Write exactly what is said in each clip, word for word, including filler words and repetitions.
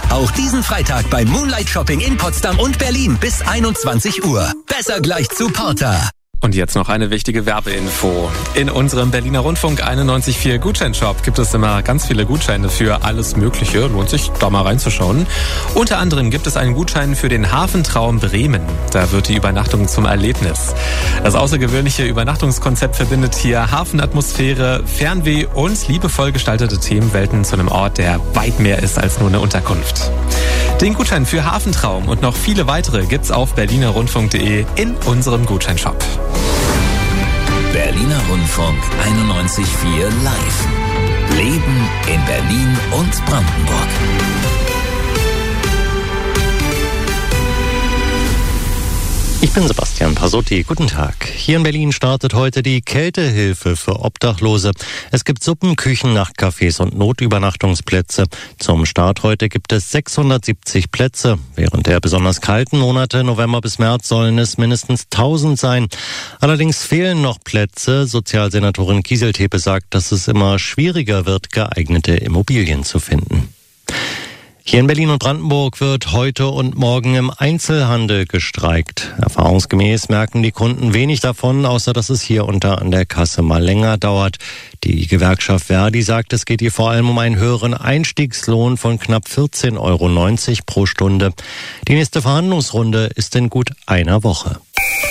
Auch diesen Freitag beim Moonlight Shopping in Potsdam und Berlin bis einundzwanzig Uhr. Besser gleich zu Porter. Und jetzt noch eine wichtige Werbeinfo. In unserem Berliner Rundfunk einundneunzig Komma vier Gutscheinshop gibt es immer ganz viele Gutscheine für alles Mögliche. Lohnt sich, da mal reinzuschauen. Unter anderem gibt es einen Gutschein für den Hafentraum Bremen. Da wird die Übernachtung zum Erlebnis. Das außergewöhnliche Übernachtungskonzept verbindet hier Hafenatmosphäre, Fernweh und liebevoll gestaltete Themenwelten zu einem Ort, der weit mehr ist als nur eine Unterkunft. Den Gutschein für Hafentraum und noch viele weitere gibt's auf berliner rundfunk punkt de in unserem Gutscheinshop. Berliner Rundfunk einundneunzig Komma vier live. Leben in Berlin und Brandenburg. Ich bin Sebastian Pasotti. Guten Tag. Hier in Berlin startet heute die Kältehilfe für Obdachlose. Es gibt Suppen, Küchen, Nachtcafés und Notübernachtungsplätze. Zum Start heute gibt es sechshundertsiebzig Plätze. Während der besonders kalten Monate November bis März sollen es mindestens tausend sein. Allerdings fehlen noch Plätze. Sozialsenatorin Kieseltepe sagt, dass es immer schwieriger wird, geeignete Immobilien zu finden. Hier in Berlin und Brandenburg wird heute und morgen im Einzelhandel gestreikt. Erfahrungsgemäß merken die Kunden wenig davon, außer dass es hier unter an der Kasse mal länger dauert. Die Gewerkschaft Verdi sagt, es geht hier vor allem um einen höheren Einstiegslohn von knapp vierzehn Euro neunzig pro Stunde. Die nächste Verhandlungsrunde ist in gut einer Woche.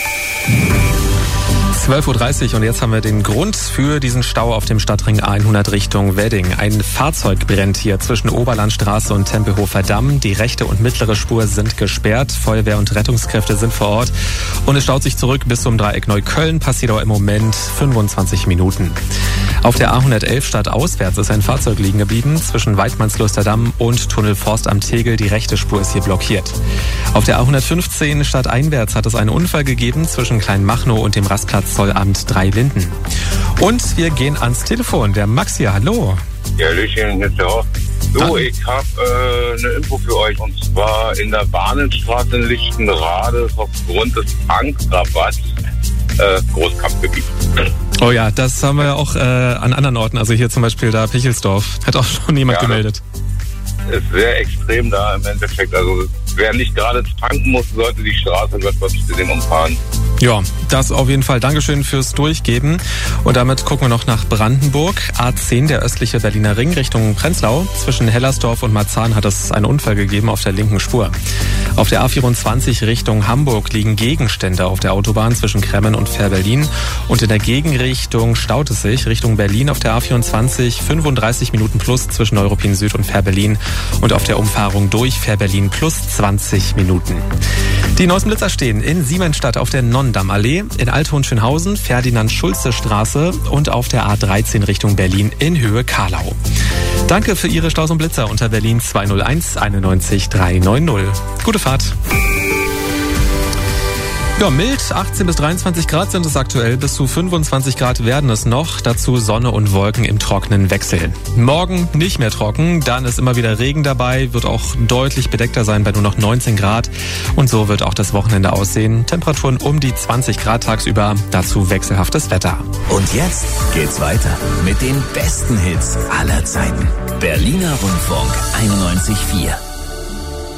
zwölf Uhr dreißig und jetzt haben wir den Grund für diesen Stau auf dem Stadtring hundert Richtung Wedding. Ein Fahrzeug brennt hier zwischen Oberlandstraße und Tempelhofer Damm. Die rechte und mittlere Spur sind gesperrt. Feuerwehr und Rettungskräfte sind vor Ort. Und es staut sich zurück bis zum Dreieck Neukölln. Passiert aber im Moment fünfundzwanzig Minuten. Auf der A hundertelf stadtauswärts ist ein Fahrzeug liegen geblieben. Zwischen Weidmannslusterdamm und Tunnel Forst am Tegel. Die rechte Spur ist hier blockiert. Auf der A hundertfünfzehn stadteinwärts hat es einen Unfall gegeben zwischen Kleinmachnow und dem Rastplatz Zollamt drei Linden. Und wir gehen ans Telefon. Der Max hier, hallo. Ja, Hallöchen, jetzt auch. So, ah. ich habe äh, eine Info für euch. Und zwar in der Bahnenstraße in Lichtenrade ist aufgrund des Tankrabatts äh, Großkampfgebiet. Oh ja, das haben wir ja auch äh, an anderen Orten. Also hier zum Beispiel da Pichelsdorf. Hat auch schon jemand ja, gemeldet. Ist sehr extrem da im Endeffekt. Also wer nicht gerade tanken muss, sollte die Straße wirklich gesehen umfahren. Ja, das auf jeden Fall. Dankeschön fürs Durchgeben. Und damit gucken wir noch nach Brandenburg. A zehn, der östliche Berliner Ring Richtung Prenzlau. Zwischen Hellersdorf und Marzahn hat es einen Unfall gegeben auf der linken Spur. Auf der A vierundzwanzig Richtung Hamburg liegen Gegenstände auf der Autobahn zwischen Kremmen und Fähr-Berlin. Und in der Gegenrichtung staut es sich Richtung Berlin auf der A vierundzwanzig fünfunddreißig Minuten plus zwischen Neuruppin Süd und Fähr-Berlin. Und auf der Umfahrung durch Fähr-Berlin plus zwanzig Minuten. Die neuesten Blitzer stehen in Siemensstadt auf der Nonnendammallee, in Althohenschönhausen, Ferdinand-Schulze-Straße und auf der A dreizehn Richtung Berlin in Höhe Karlau. Danke für Ihre Staus und Blitzer unter Berlin zwei null eins einundneunzig drei neun null. Gute Fahrt. Ja, mild, achtzehn bis dreiundzwanzig Grad sind es aktuell, bis zu fünfundzwanzig Grad werden es noch, dazu Sonne und Wolken im trockenen Wechsel. Morgen nicht mehr trocken, dann ist immer wieder Regen dabei, wird auch deutlich bedeckter sein bei nur noch neunzehn Grad und so wird auch das Wochenende aussehen. Temperaturen um die zwanzig Grad tagsüber, dazu wechselhaftes Wetter. Und jetzt geht's weiter mit den besten Hits aller Zeiten. Berliner Rundfunk einundneunzig Komma vier.